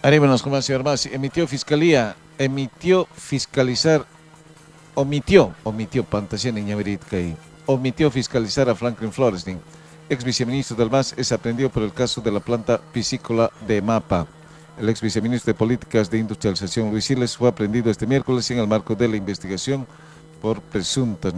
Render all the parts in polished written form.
Harémonos con más, señor Masi. Omitió Pantasia Niñaverit omitió fiscalizar a Franklin Flores, ex viceministro del MAS, es aprendido por el caso de la planta piscícola de Mapa. El ex viceministro de Políticas de Industrialización, Luis Siles, fue aprendido este miércoles en el marco de la investigación por presuntas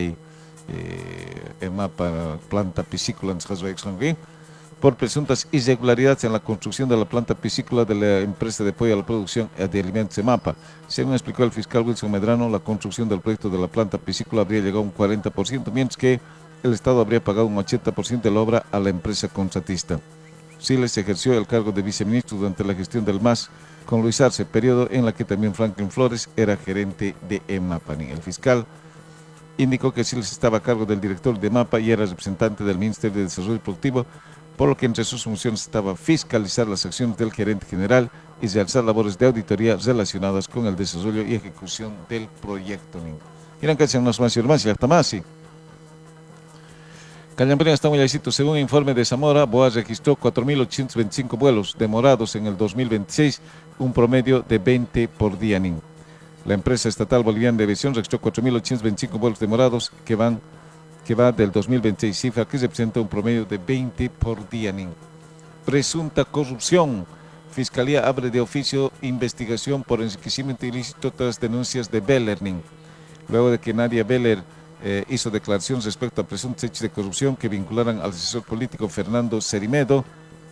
en Mapa planta piscícola en por presuntas irregularidades en la construcción de la planta piscícola de la empresa de apoyo a la producción de alimentos de Mapa. Según explicó el fiscal Wilson Medrano, la construcción del proyecto de la planta piscícola habría llegado a un 40%, mientras que el Estado habría pagado un 80% de la obra a la empresa contratista. Siles ejerció el cargo de viceministro durante la gestión del MAS con Luis Arce, periodo en la que también Franklin Flores era gerente de EMAPA. El fiscal indicó que Siles estaba a cargo del director de MAPA y era representante del Ministerio de Desarrollo Productivo, por lo que entre sus funciones estaba fiscalizar las acciones del gerente general y realizar labores de auditoría relacionadas con el desarrollo y ejecución del proyecto. Irán que hacen unos más y más y hasta más. Callamprina está muy éxito. Según informe de Zamora, BOA registró 4.825 vuelos demorados en el 2026, un promedio de 20 por día. La empresa estatal boliviana de aviación registró 4.825 vuelos demorados que va del 2026, cifra que representa un promedio de 20 por día. Presunta corrupción. Fiscalía abre de oficio investigación por enriquecimiento ilícito tras denuncias de Beller. Luego de que Nadia Beller hizo declaraciones respecto a presuntos hechos de corrupción que vincularan al asesor político Fernando Cerimedo.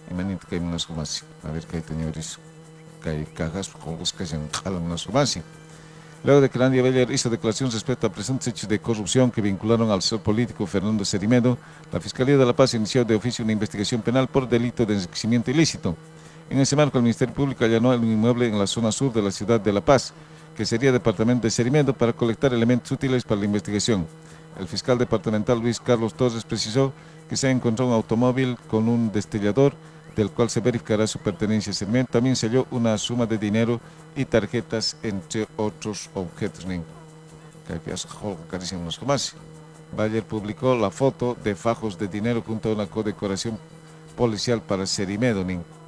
A ver qué hay señores. Luego de que Nadia Beller hizo declaraciones respecto a presuntos hechos de corrupción que vincularon al asesor político Fernando Cerimedo, la Fiscalía de La Paz inició de oficio una investigación penal por delito de enriquecimiento ilícito. En ese marco, el Ministerio Público allanó el inmueble en la zona sur de la ciudad de La Paz, que sería departamento de Cerimedo, para colectar elementos útiles para la investigación. El fiscal departamental Luis Carlos Torres precisó que se encontró un automóvil con un destellador, del cual se verificará su pertenencia a Cerimedo. También se halló una suma de dinero y tarjetas, entre otros objetos. Bayer publicó la foto de fajos de dinero junto a una condecoración policial para Cerimedo.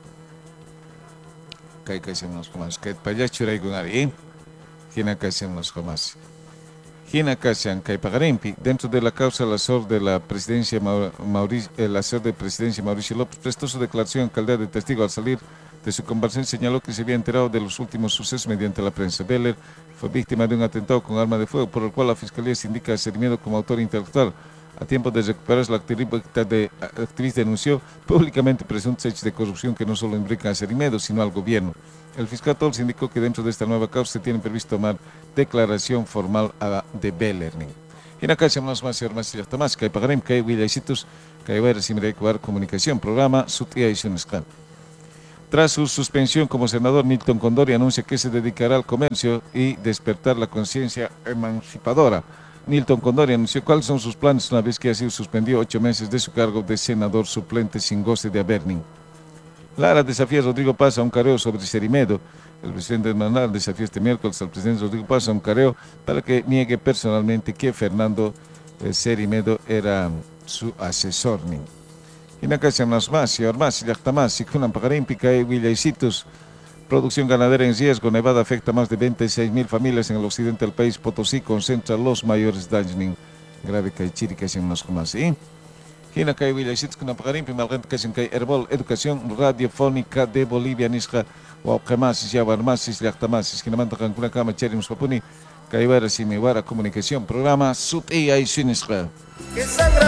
Dentro de la causa, el asesor de la presidencia Mauricio López prestó su declaración en calidad de testigo. Al salir de su comparecencia señaló que se había enterado de los últimos sucesos mediante la prensa. Beller fue víctima de un atentado con arma de fuego, por el cual la Fiscalía se indica a Cerimedo como autor intelectual. A tiempo de recuperarse, la activista denunció públicamente presuntos hechos de corrupción que no solo implican a Cerimedo, sino al gobierno. El fiscal Torres indicó que dentro de esta nueva causa se tiene previsto tomar declaración formal de Beller. Y en acá se más y hasta más que hay pagarem que hay huillaicitos que hay recibir comunicación programa Sutia y Sunescan. Tras su suspensión como senador, Nilton Condori anuncia que se dedicará al comercio y despertar la conciencia emancipadora. Nilton Condori anunció cuáles son sus planes una vez que ha sido suspendido 8 meses de su cargo de senador suplente sin goce de haber. Lara desafía a Rodrigo Paz a un careo sobre Cerimedo. El presidente Manuel desafió este miércoles al presidente Rodrigo Paz a un careo para que niegue personalmente que Fernando Cerimedo era su asesor. Y en acá se más, y más, y hasta más, y con una pagarímpica y Villaicitos. Producción ganadera en riesgo. Nevada afecta a más de 26.000 familias en el occidente del país. Potosí concentra los mayores daños. Grave Caichiri que hacen unos más. ¿Y? Hina kay Villaicitos con una pagarímpica, malgante que hacen kay Herbol, Educación Radiofónica de Bolivia, Nisca, Waucamasis, Yabarmasis, Yactamasis, que namanta con una cama, Cherim Spapuni, Caibara, Simiwara, Comunicación, programa Sut y Sinisca.